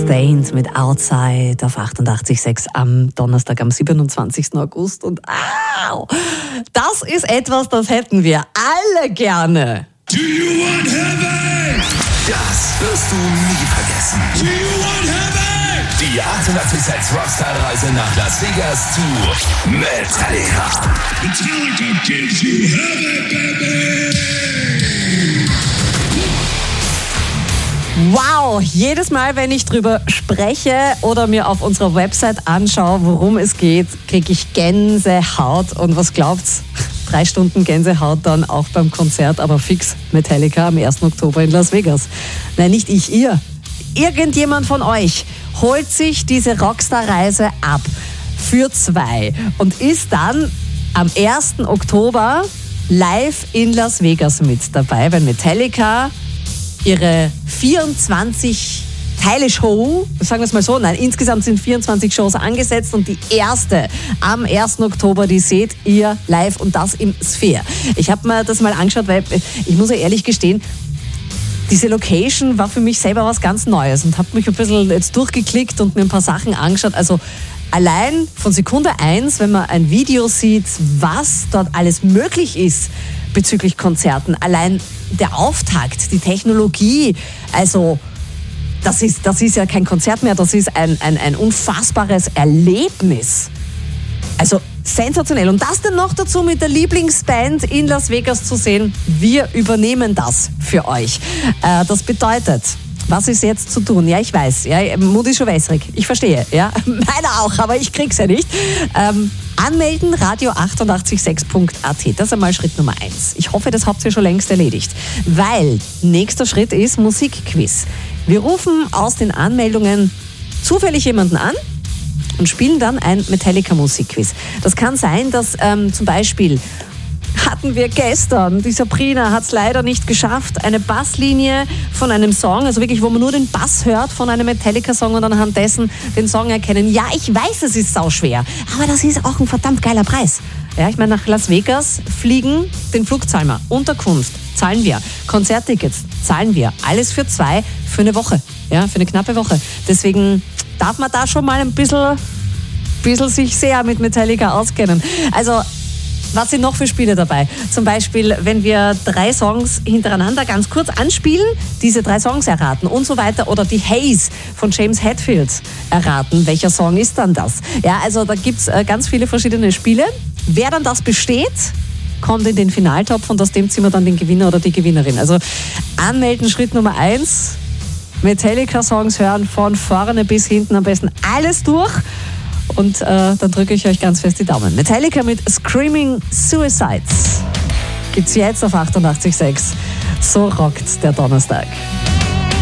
Stained mit Outside auf 88.6 am Donnerstag, am 27. August. Und das ist etwas, das hätten wir alle gerne. Do you want heaven? Das wirst du nie vergessen. Do you want heaven? Die 88.6 Rockstar-Reise nach Las Vegas zu Metallica. Metallica gives you heaven, baby! Wow, jedes Mal, wenn ich drüber spreche oder mir auf unserer Website anschaue, worum es geht, kriege ich Gänsehaut. Und was glaubt's? 3 Stunden Gänsehaut dann auch beim Konzert, aber fix Metallica am 1. Oktober in Las Vegas. Nein, nicht ich, ihr. Irgendjemand von euch holt sich diese Rockstar-Reise ab für 2 und ist dann am 1. Oktober live in Las Vegas mit dabei, wenn Metallica ihre 24 Teile Show, sagen wir es mal so, nein, insgesamt sind 24 Shows angesetzt und die erste am 1. Oktober, die seht ihr live und das im Sphere. Ich habe mir das mal angeschaut, weil ich muss ja ehrlich gestehen, diese Location war für mich selber was ganz Neues und habe mich ein bisschen jetzt durchgeklickt und mir ein paar Sachen angeschaut. Also allein von Sekunde 1, wenn man ein Video sieht, was dort alles möglich ist bezüglich Konzerten, allein der Auftakt, die Technologie, also das ist ja kein Konzert mehr, das ist ein unfassbares Erlebnis. Also sensationell. Und das dann noch dazu mit der Lieblingsband in Las Vegas zu sehen, wir übernehmen das für euch. Das bedeutet, was ist jetzt zu tun? Ja, ich weiß, ja, Mut ist schon wässrig. Ich verstehe, ja. Meiner auch, aber ich krieg's ja nicht. Anmelden, radio886.at. Das ist einmal Schritt Nummer 1. Ich hoffe, das habt ihr schon längst erledigt. Weil nächster Schritt ist Musikquiz. Wir rufen aus den Anmeldungen zufällig jemanden an und spielen dann ein Metallica-Musikquiz. Das kann sein, dass zum Beispiel hatten wir gestern, die Sabrina hat es leider nicht geschafft, eine Basslinie von einem Song, also wirklich, wo man nur den Bass hört von einem Metallica-Song und anhand dessen den Song erkennen. Ja, ich weiß, es ist sauschwer, aber das ist auch ein verdammt geiler Preis. Ja, ich meine, nach Las Vegas fliegen, den Flug zahlen wir, Unterkunft zahlen wir, Konzerttickets zahlen wir, alles für 2 für eine Woche, ja, für eine knappe Woche. Deswegen darf man da schon mal ein bisschen sich sehr mit Metallica auskennen. Also, was sind noch für Spiele dabei? Zum Beispiel, wenn wir 3 Songs hintereinander ganz kurz anspielen, diese 3 Songs erraten und so weiter. Oder die Haze von James Hetfield erraten. Welcher Song ist dann das? Ja, also da gibt es ganz viele verschiedene Spiele. Wer dann das besteht, kommt in den Finaltopf und aus dem ziehen wir dann den Gewinner oder die Gewinnerin. Also anmelden, Schritt Nummer 1. Metallica-Songs hören von vorne bis hinten, am besten alles durch. Und dann drücke ich euch ganz fest die Daumen. Metallica mit Screaming Suicides gibt's jetzt auf 88.6. So rockt der Donnerstag.